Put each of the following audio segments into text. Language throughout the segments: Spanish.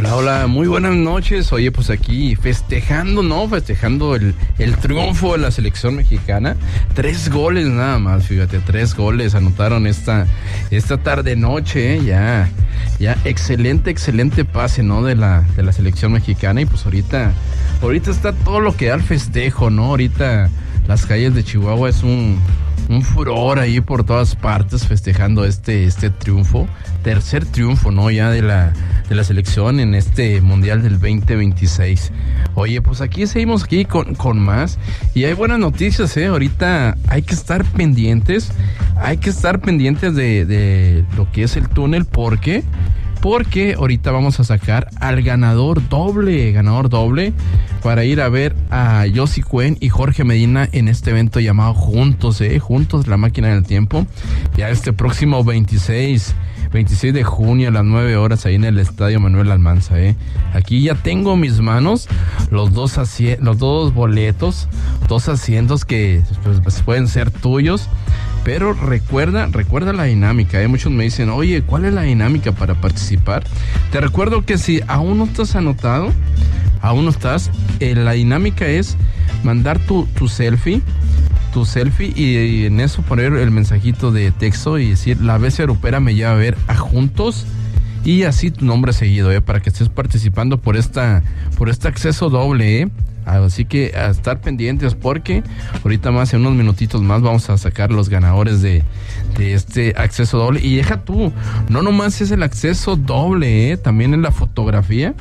Hola, hola, muy buenas noches. Oye, pues aquí festejando, ¿no? Festejando el triunfo de la selección mexicana. 3 goles nada más, fíjate, 3 goles anotaron esta tarde-noche, ¿eh? Ya, excelente pase, ¿no? De la selección mexicana. Y pues ahorita está todo lo que da el festejo, ¿no? Ahorita las calles de Chihuahua es un furor ahí por todas partes festejando este triunfo, tercer triunfo, ¿no? Ya de la selección en este Mundial del 2026. Oye, pues aquí seguimos con más y hay buenas noticias, ahorita hay que estar pendientes de lo que es el túnel, porque ahorita vamos a sacar al ganador doble para ir a ver a Josie Cuen y Jorge Medina en este evento llamado Juntos, la máquina del tiempo, ya este próximo 26 de junio a las 9 horas ahí en el Estadio Manuel Almanza, Aquí ya tengo en mis manos los dos boletos, 2 asientos que pues, pueden ser tuyos. Pero recuerda la dinámica, Muchos me dicen, oye, ¿cuál es la dinámica para participar? Te recuerdo que si aún no estás anotado, la dinámica es mandar tu selfie y en eso poner el mensajito de texto y decir, la bestia grupera me lleva a ver a Juntos, y así tu nombre seguido, para que estés participando por este acceso doble, Así que a estar pendientes, porque ahorita más, en unos minutitos más, vamos a sacar los ganadores de este acceso doble. Y deja tú, no nomás es el acceso doble, también es la fotografía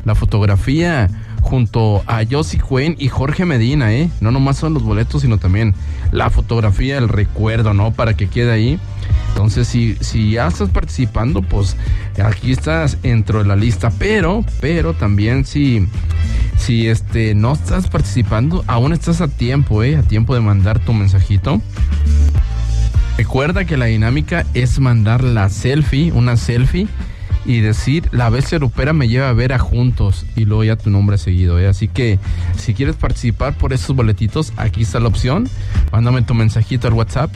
junto a Josie Cuen y Jorge Medina, no nomás son los boletos, sino también la fotografía, el recuerdo, ¿no? Para que quede ahí. Entonces, si ya estás participando, pues aquí estás dentro de la lista, pero también si no estás participando, aún estás a tiempo, a tiempo de mandar tu mensajito. Recuerda que la dinámica es mandar una selfie y decir, la bestia grupera me lleva a ver a Juntos, y luego ya tu nombre seguido, Así que si quieres participar por esos boletitos, aquí está la opción. Mándame tu mensajito al WhatsApp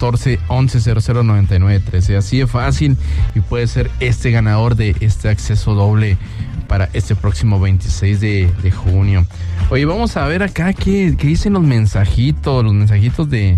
614-1100-9913. Así de fácil, y puedes ser este ganador de este acceso doble para este próximo 26 de junio. Oye, vamos a ver acá qué dicen los mensajitos de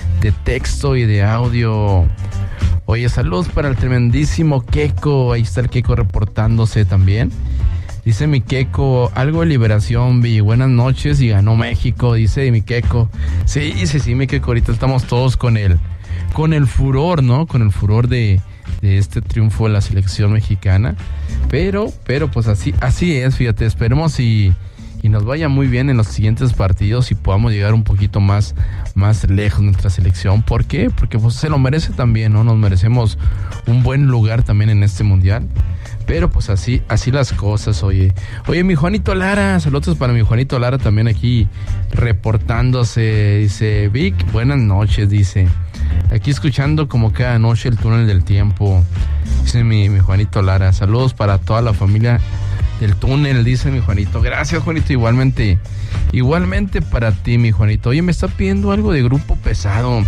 texto y de audio. Oye, saludos para el tremendísimo Keko. Ahí está el Keko reportándose también. Dice mi Keko, algo de liberación, vi. Buenas noches y ganó México, dice mi Keko. Sí, mi Keko, ahorita estamos todos con el furor, ¿no? Con el furor de este triunfo de la selección mexicana. Pero pues así es, fíjate, esperemos y nos vaya muy bien en los siguientes partidos y podamos llegar un poquito más lejos nuestra selección. ¿Por qué? Porque pues se lo merece también, ¿no? Nos merecemos un buen lugar también en este mundial. Pero pues así las cosas, oye, mi Juanito Lara, saludos para mi Juanito Lara también aquí reportándose. Dice, Vic, buenas noches, dice, aquí escuchando como cada noche el túnel del tiempo, dice mi Juanito Lara. Saludos para toda la familia del túnel, dice mi Juanito. Gracias, Juanito, igualmente para ti, mi Juanito. Oye, me está pidiendo algo de Grupo Pesado.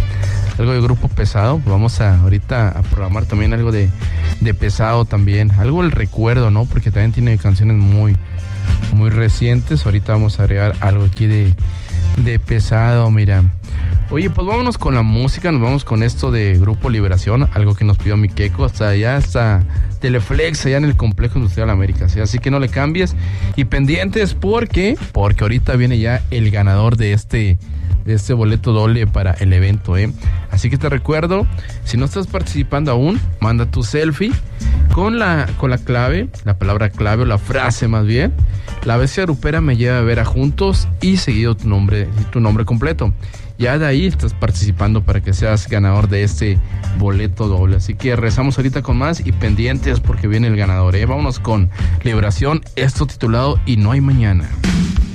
Pues vamos ahorita a programar también algo de Pesado también. Algo del recuerdo, ¿no? Porque también tiene canciones muy recientes. Ahorita vamos a agregar algo aquí de Pesado, mira. Oye, pues vámonos con la música, nos vamos con esto de Grupo Liberación, algo que nos pidió mi Keko, hasta allá, hasta Teleflex, allá en el Complejo Industrial América, ¿sí? Así que no le cambies y pendientes porque ahorita viene ya el ganador de este boleto doble para el evento, Así que te recuerdo, si no estás participando aún, manda tu selfie con la clave, la palabra clave o la frase más bien, la bestia grupera me lleva a ver a Juntos, y seguido tu nombre completo. Ya de ahí estás participando para que seas ganador de este boleto doble. Así que rezamos ahorita con más y pendientes porque viene el ganador, Vámonos con Liberación, esto titulado Y no hay mañana.